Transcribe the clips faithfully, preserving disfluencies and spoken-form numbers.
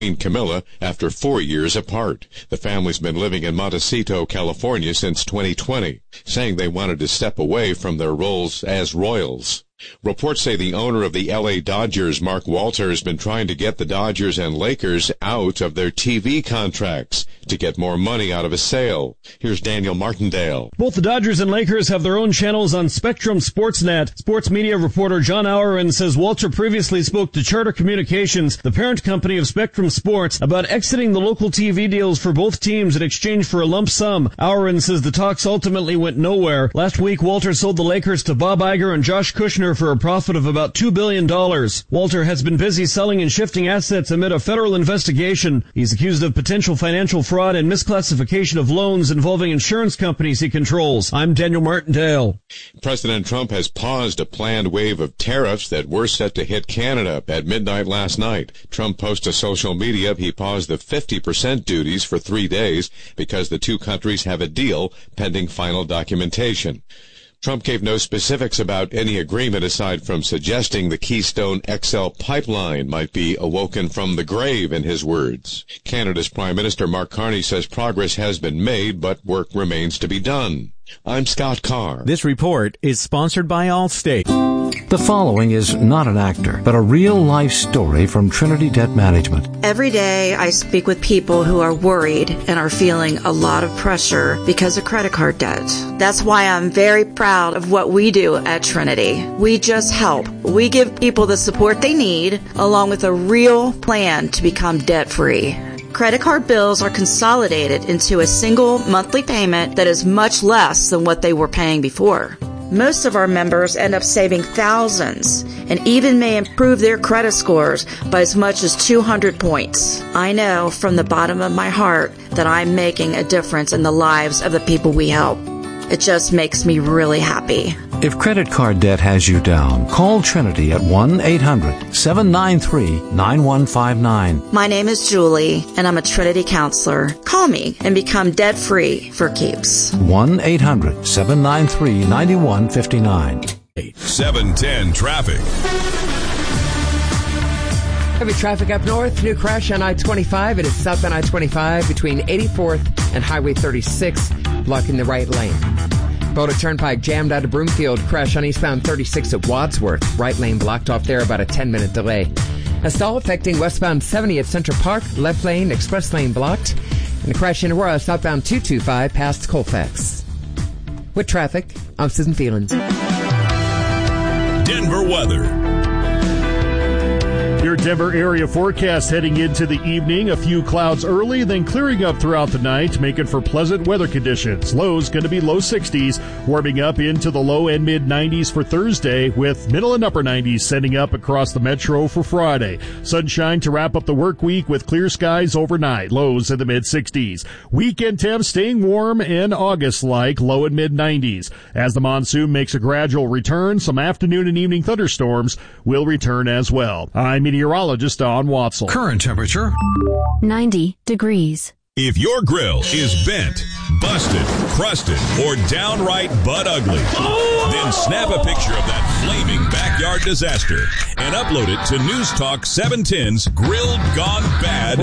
and Camilla after four years apart. The family's been living in Montecito, California since twenty twenty, saying they wanted to step away from their roles as Royals. Reports say the owner of the L A Dodgers, Mark Walter, has been trying to get the Dodgers and Lakers out of their T V contracts to get more money out of a sale. Here's Daniel Martindale. Both the Dodgers and Lakers have their own channels on Spectrum Sportsnet. Sports media reporter John Auerin says Walter previously spoke to Charter Communications, the parent company of Spectrum Sports, about exiting the local T V deals for both teams in exchange for a lump sum. Auerin says the talks ultimately went nowhere. Last week, Walter sold the Lakers to Bob Iger and Josh Kushner for a profit of about two billion dollars. Walter has been busy selling and shifting assets amid a federal investigation. He's accused of potential financial fraud and misclassification of loans involving insurance companies he controls. I'm Daniel Martindale. President Trump has paused a planned wave of tariffs that were set to hit Canada at midnight last night. Trump posted to social media he paused the fifty percent duties for three days because the two countries have a deal pending final documentation. Trump gave no specifics about any agreement aside from suggesting the Keystone X L pipeline might be awoken from the grave, in his words. Canada's Prime Minister Mark Carney says progress has been made, but work remains to be done. I'm Scott Carr. This report is sponsored by Allstate. The following is not an actor, but a real-life story from Trinity Debt Management. Every day I speak with people who are worried and are feeling a lot of pressure because of credit card debt. That's why I'm very proud of what we do at Trinity. We just help. We give people the support they need, along with a real plan to become debt-free. Credit card bills are consolidated into a single monthly payment that is much less than what they were paying before. Most of our members end up saving thousands and even may improve their credit scores by as much as two hundred points. I know from the bottom of my heart that I'm making a difference in the lives of the people we help. It just makes me really happy. If credit card debt has you down, call Trinity at one eight hundred seven nine three nine one five nine. My name is Julie, and I'm a Trinity counselor. Call me and become debt-free for keeps. one eight hundred seven nine three nine one five nine. seven ten traffic. Heavy traffic up north. New crash on I twenty-five. It is southbound I twenty-five between eighty-fourth and Highway thirty-six, blocking the right lane. Boulder Turnpike jammed out of Broomfield. Crash on eastbound thirty-six at Wadsworth. Right lane blocked off there, about a ten-minute delay. A stall affecting westbound seventy at Central Park. Left lane, express lane blocked. And a crash in Aurora, southbound two twenty-five past Colfax. With traffic, I'm Susan Phelan. Denver weather. Your Denver area forecast heading into the evening. A few clouds early, then clearing up throughout the night, making for pleasant weather conditions. Lows going to be low sixties, warming up into the low and mid nineties for Thursday, with middle and upper nineties setting up across the metro for Friday. Sunshine to wrap up the work week with clear skies overnight. Lows in the mid sixties. Weekend temps staying warm and August-like, low and mid nineties. As the monsoon makes a gradual return, some afternoon and evening thunderstorms will return as well. I'm meteorologist Don Watzel. Current temperature ninety degrees. If your grill is bent, busted, crusted, or downright butt ugly, then snap a picture of that flaming backyard disaster and upload it to News Talk seven ten's Grilled Gone Bad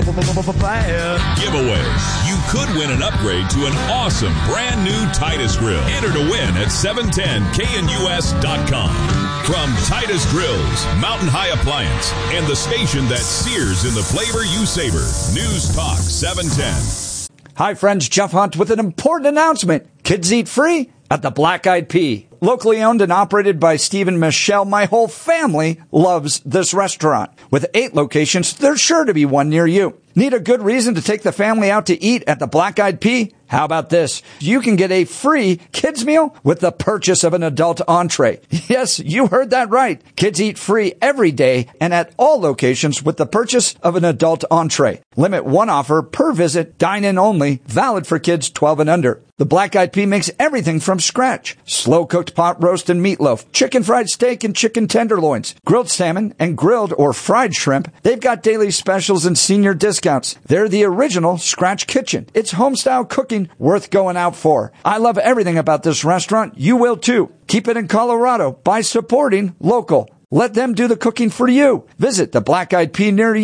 giveaway. You could win an upgrade to an awesome brand new Titus Grill. Enter to win at seven ten K N U S dot com. From Titus Grills, Mountain High Appliance, and the station that sears in the flavor you savor, News Talk seven ten. Hi friends, Jeff Hunt with an important announcement. Kids eat free at the Black Eyed Pea. Locally owned and operated by Steve and Michelle, my whole family loves this restaurant. With eight locations, there's sure to be one near you. Need a good reason to take the family out to eat at the Black Eyed Pea? How about this? You can get a free kids meal with the purchase of an adult entree. Yes, you heard that right. Kids eat free every day and at all locations with the purchase of an adult entree. Limit one offer per visit, dine-in only, valid for kids twelve and under. The Black Eyed Pea makes everything from scratch. Slow-cooked pot roast and meatloaf, chicken fried steak and chicken tenderloins, grilled salmon and grilled or fried shrimp. They've got daily specials and senior discounts. They're the original Scratch Kitchen. It's home-style cooking worth going out for. I love everything about this restaurant. You will too. Keep it in Colorado by supporting local. Let them do the cooking for you. Visit the Black Eyed Pea near you.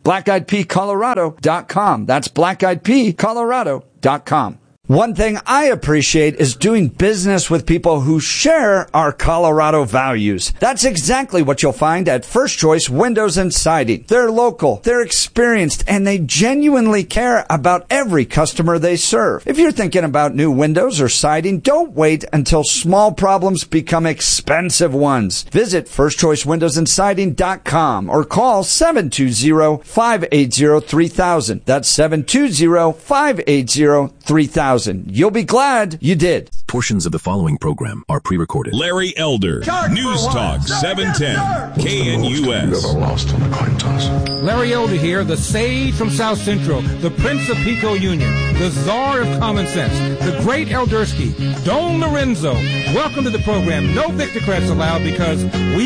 black eyed pea colorado dot com. That's black eyed pea colorado dot com. One thing I appreciate is doing business with people who share our Colorado values. That's exactly what you'll find at First Choice Windows and Siding. They're local, they're experienced, and they genuinely care about every customer they serve. If you're thinking about new windows or siding, don't wait until small problems become expensive ones. Visit first choice windows and siding dot com or call seven two zero, five eight zero, three thousand. That's seven two zero, five eight zero, three thousand. You'll be glad you did. Portions of the following program are pre-recorded. Larry Elder, News Talk seven ten, K N U S. Larry Elder here, the sage from South Central, the Prince of Pico Union, the czar of common sense, the great Eldersky, Don Lorenzo. Welcome to the program. No Victor credits allowed because we